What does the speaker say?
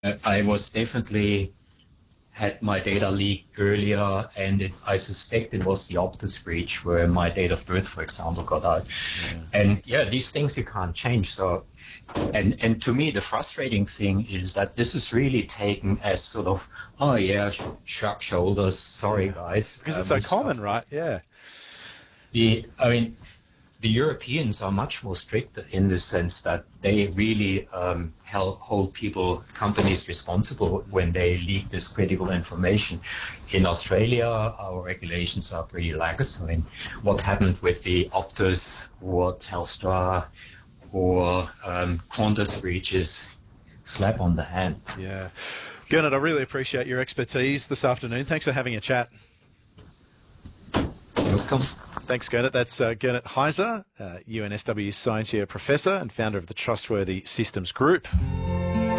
I was definitely had my data leaked earlier, and I suspect it was the Optus breach where my date of birth, for example, got out. Yeah. And yeah, these things you can't change. So, and to me, the frustrating thing is that this is really taken as sort of, oh yeah, shrug shoulders. Sorry, Yeah. guys, Because it's so we common, stuffed right? up. Yeah. I mean, the Europeans are much more strict in the sense that they really hold people, companies responsible when they leak this critical information. In Australia, our regulations are pretty lax. I mean, what happened with the Optus or Telstra or Qantas breaches, slap on the hand. Yeah. Gernot, I really appreciate your expertise this afternoon. Thanks for having a chat. Welcome. Thanks, Gernot. That's Gernot Heiser, UNSW Scientia Professor and founder of the Trustworthy Systems Group.